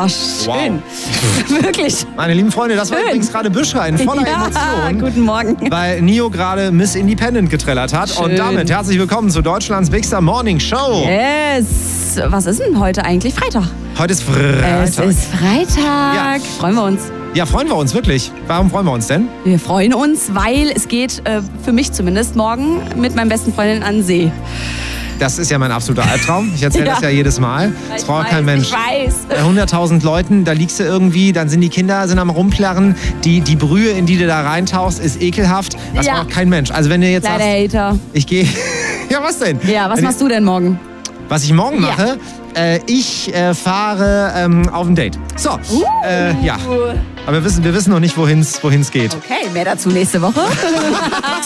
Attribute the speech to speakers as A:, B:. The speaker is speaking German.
A: Oh, schön. Wow. Wirklich.
B: Meine lieben Freunde, das war
A: schön.
B: Übrigens gerade Büscher in voller Emotion.
A: Guten Morgen.
B: Weil Nio gerade Miss Independent getrellert hat.
A: Schön.
B: Und damit herzlich willkommen zu Deutschlands Bigster Morning Show.
A: Yes. Was ist denn heute eigentlich? Freitag.
B: Heute ist Freitag.
A: Es ist Freitag.
B: Ja.
A: Freuen wir uns.
B: Ja, freuen wir uns wirklich. Warum freuen wir uns denn?
A: Wir freuen uns, weil es geht, für mich zumindest, morgen mit meinem besten Freundin an den See.
B: Das ist ja mein absoluter Albtraum. Ich erzähle das ja jedes Mal. Das braucht kein Mensch.
A: Ich weiß.
B: Bei 100.000 Leuten, da liegst du irgendwie, dann sind die Kinder am Rumplärren. Die Brühe, in die du da reintauchst, ist ekelhaft. Das braucht kein Mensch. Also wenn du jetzt
A: Leider
B: sagst,
A: Hater.
B: ich gehe... Ja, was denn?
A: Ja, was machst du denn morgen?
B: Was ich morgen mache? Ich fahre auf ein Date. So, ja. Aber wir wissen noch nicht, wohin es geht.
A: Okay, mehr dazu nächste Woche.